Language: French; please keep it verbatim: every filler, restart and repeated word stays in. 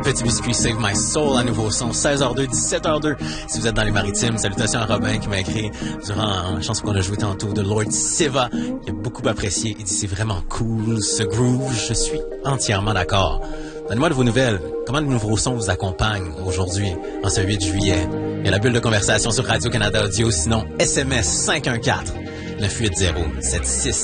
Petit Biscuit, Save My Soul, à nouveau son, seize heures deux, dix-sept heures deux. Si vous êtes dans les maritimes, salutations à Robin qui m'a écrit durant la chanson qu'on a joué tantôt de Lord Siva. Il a beaucoup apprécié. Il dit c'est vraiment cool, ce groove. Je suis entièrement d'accord. Donnez-moi de vos nouvelles. Comment le nouveau son vous accompagne aujourd'hui, en ce huit juillet? Il y a la bulle de conversation sur Radio-Canada Audio, sinon S M S cinq un quatre, neuf huit zéro, sept six